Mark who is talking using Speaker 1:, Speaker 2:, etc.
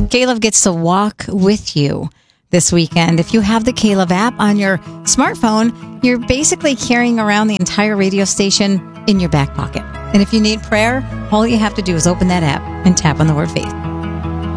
Speaker 1: K-Love gets to walk with you this weekend. If you have the K-Love app on your smartphone, you're basically carrying around the entire radio station in your back pocket. And if you need prayer, all you have to do is open that app and tap on the word faith.